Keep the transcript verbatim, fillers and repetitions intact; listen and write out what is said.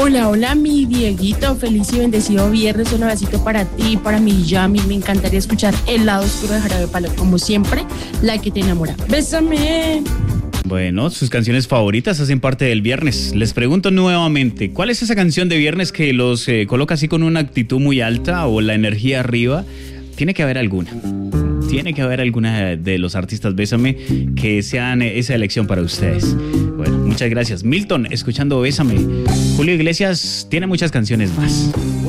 Hola, hola, mi Dieguito, feliz y bendecido viernes, un abracito para ti, para mi Yami, me encantaría escuchar El lado oscuro de Jarabe de Palo, como siempre, la que te enamora. ¡Bésame! Bueno, sus canciones favoritas hacen parte del viernes. Les pregunto nuevamente, ¿cuál es esa canción de viernes que los eh, coloca así con una actitud muy alta o la energía arriba? Tiene que haber alguna. Tiene que haber alguna de los artistas Bésame que sean esa elección para ustedes. Bueno, muchas gracias. Milton, escuchando Bésame. Julio Iglesias tiene muchas canciones más.